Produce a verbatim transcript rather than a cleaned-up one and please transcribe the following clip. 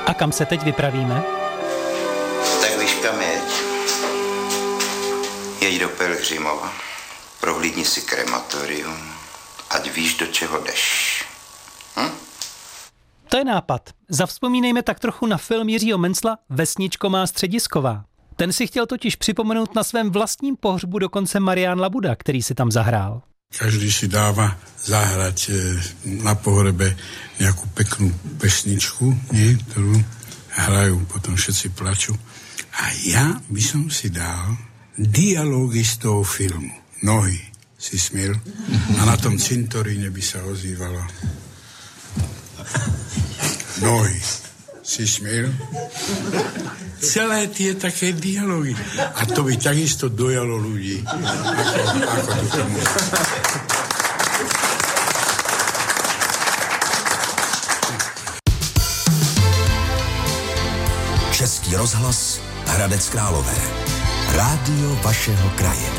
A kam se teď vypravíme? Tak víš kam jeď. Jeď do Pelhřimova, prohlídni si krematorium, ať víš, do čeho jdeš. Hm? To je nápad. Zavzpomínejme tak trochu na film Jiřího Mencla Vesničko má středisková. Ten si chtěl totiž připomenout na svém vlastním pohřbu dokonce Marián Labuda, který si tam zahrál. Každý si dáva zahrať na pohrebe nejakú peknú pesničku, nie, ktorú hrajú, potom všetci plačú. A ja by som si dal dialógy z toho filmu. Nohy si smiel a na tom cintoríne by sa ozývalo nohy si smiel. Celé tie také dialógy. A to by takisto dojalo ľudí. Ako, ako to tomu. Český rozhlas Hradec Králové. Rádio vašeho kraje.